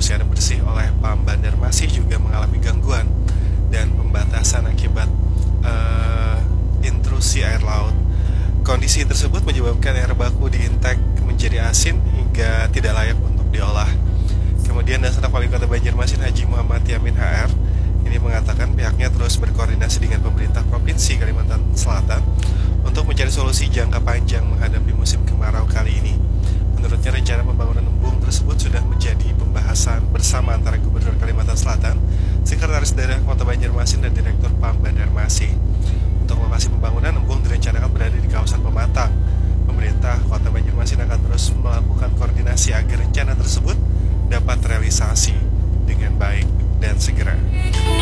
fungsi air bersih oleh PAM Banjarmasin juga mengalami gangguan dan pembatasan akibat intrusi air laut. Kondisi tersebut menyebabkan air baku di intake menjadi asin hingga tidak layak untuk diolah. Kemudian Dasar Wali Kota Banjarmasin Haji Muhammad Yamin HR ini mengatakan pihaknya terus berkoordinasi dengan pemerintah Provinsi Kalimantan Selatan untuk mencari solusi jangka panjang menghadapi musim kemarau kali ini. Menurutnya rencana pembangunan embung tersebut sudah menjadi pembahasan bersama antara Gubernur Kalimantan Selatan, Sekretaris Daerah Kota Banjarmasin dan Direktur PAM Banjarmasin. Untuk lokasi pembangunan embung direncanakan berada di kawasan Pematang. Pemerintah Kota Banjarmasin akan terus melakukan koordinasi agar rencana tersebut dapat terrealisasi.